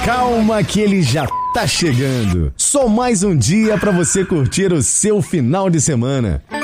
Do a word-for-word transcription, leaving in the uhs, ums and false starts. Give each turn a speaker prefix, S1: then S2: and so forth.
S1: Calma que ele já tá chegando. Só mais um dia pra você curtir o seu final de semana.